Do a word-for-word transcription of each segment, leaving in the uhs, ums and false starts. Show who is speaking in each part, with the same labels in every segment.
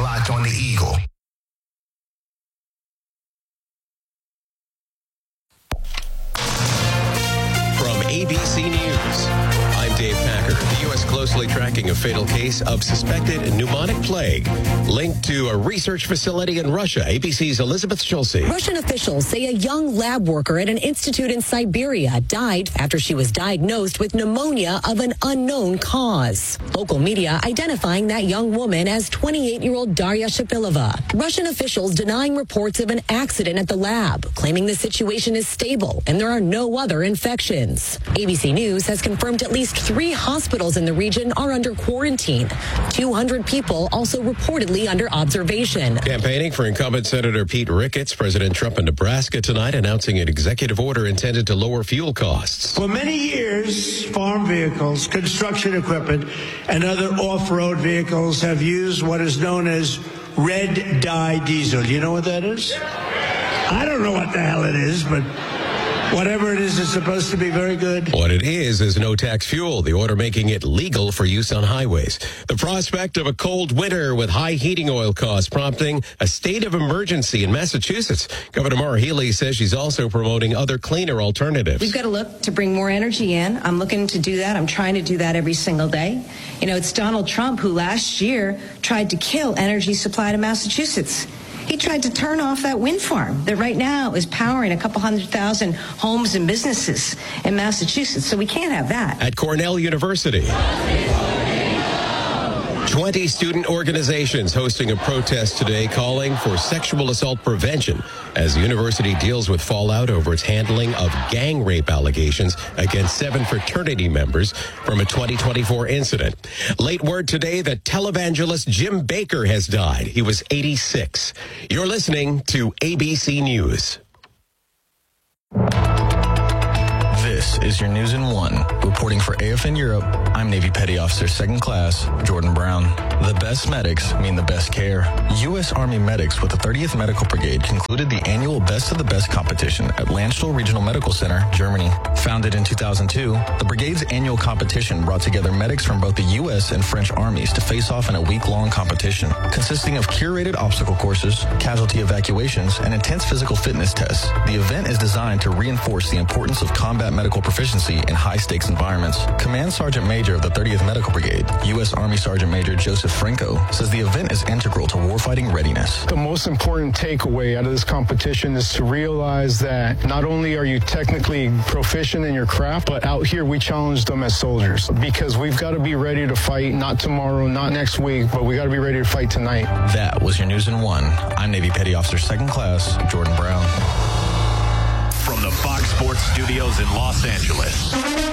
Speaker 1: locked on the Eagle.
Speaker 2: From A B C News, I'm Dave Packer. The U S closely tracking a fatal case of suspected pneumonic plague linked to a research facility in Russia. A B C's Elizabeth Schulze.
Speaker 3: Russian officials say a young lab worker at an institute in Siberia died after she was diagnosed with pneumonia of an unknown cause. Local media identifying that young woman as twenty-eight-year-old Daria Shapilova. Russian officials denying reports of an accident at the lab, claiming the situation is stable and there are no other infections. A B C News has confirmed at least three hospitals in the region are under quarantine. two hundred people also reportedly under observation.
Speaker 2: Campaigning for incumbent Senator Pete Ricketts, President Trump in Nebraska tonight announcing an executive order intended to lower fuel costs.
Speaker 4: For many years, farm vehicles, construction equipment, and other off-road vehicles have used what is known as red dye diesel. Do you know what that is? I don't know what the hell it is, but whatever it is, it's supposed to be very good.
Speaker 2: What it is is no-tax fuel, the order making it legal for use on highways. The prospect of a cold winter with high heating oil costs prompting a state of emergency in Massachusetts. Governor Maura Healey says she's also promoting other cleaner alternatives.
Speaker 5: We've got to look to bring more energy in. I'm looking to do that. I'm trying to do that every single day. You know, it's Donald Trump who last year tried to kill energy supply to Massachusetts. He tried to turn off that wind farm that right now is powering a couple hundred thousand homes and businesses in Massachusetts. So we can't have that.
Speaker 2: At Cornell University, twenty student organizations hosting a protest today calling for sexual assault prevention as the university deals with fallout over its handling of gang rape allegations against seven fraternity members from a twenty twenty-four incident. Late word today that televangelist Jim Bakker has died. He was eighty-six. You're listening to A B C News.
Speaker 6: This is your News in One. Reporting for A F N Europe, I'm Navy Petty Officer Second Class Jordan Brown. The best medics mean the best care. U S Army medics with the thirtieth Medical Brigade concluded the annual Best of the Best competition at Landstuhl Regional Medical Center, Germany. Founded in two thousand two, the brigade's annual competition brought together medics from both the U S and French armies to face off in a week-long competition consisting of curated obstacle courses, casualty evacuations, and intense physical fitness tests. The event is designed to reinforce the importance of combat medical proficiency in high-stakes environments. Command Sergeant Major of the thirtieth Medical Brigade, U S Army Sergeant Major Joseph Franco, says the event is integral to warfighting readiness.
Speaker 7: The most important takeaway out of this competition is to realize that not only are you technically proficient in your craft, but out here we challenge them as soldiers because we've got to be ready to fight, not tomorrow, not next week, but we got to be ready to fight tonight.
Speaker 6: That was your News in One. I'm Navy Petty Officer Second Class Jordan Brown.
Speaker 8: From the Fox Sports Studios in Los Angeles,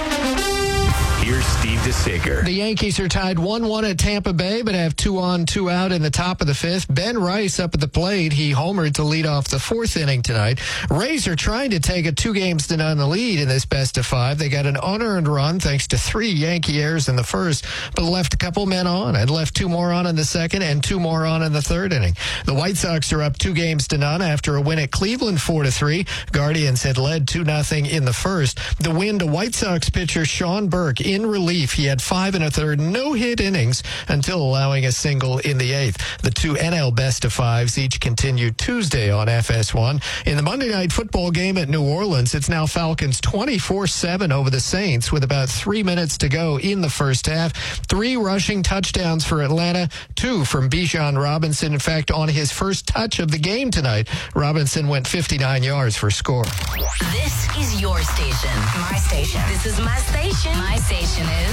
Speaker 8: here's Steve DeSager.
Speaker 9: The Yankees are tied one one at Tampa Bay, but have two on, two out in the top of the fifth. Ben Rice up at the plate. He homered to lead off the fourth inning tonight. Rays are trying to take a two games to none lead in this best of five. They got an unearned run thanks to three Yankee errors in the first, but left a couple men on and left two more on in the second and two more on in the third inning. The White Sox are up two games to none after a win at Cleveland four to three. Guardians had led two nothing in the first. The win to White Sox pitcher Sean Burke in relief. He had five and a third no-hit innings until allowing a single in the eighth. The two N L best of fives each continued Tuesday on F S one. In the Monday night football game at New Orleans, it's now Falcons twenty-four seven over the Saints with about three minutes to go in the first half. Three rushing touchdowns for Atlanta, two from Bijan Robinson. In fact, on his first touch of the game tonight, Robinson went fifty-nine yards for a score.
Speaker 10: This is your station. My station. This is my station. My station is